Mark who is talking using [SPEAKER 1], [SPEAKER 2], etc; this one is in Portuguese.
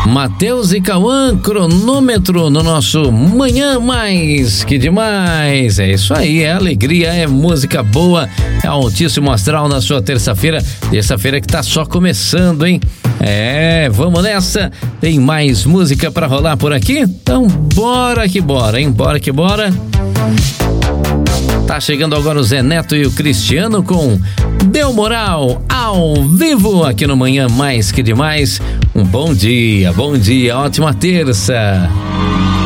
[SPEAKER 1] Matheus e Cauã, cronômetro no nosso Manhã Mais Que Demais. É isso aí, é alegria, é música boa, é altíssimo astral na sua terça-feira que tá só começando, hein? Vamos nessa, tem mais música pra rolar por aqui? Então bora que bora, hein? Bora que bora. Tá chegando agora o Zé Neto e o Cristiano com Deu Moral ao vivo aqui no Manhã Mais Que Demais. Um bom dia, ótima terça.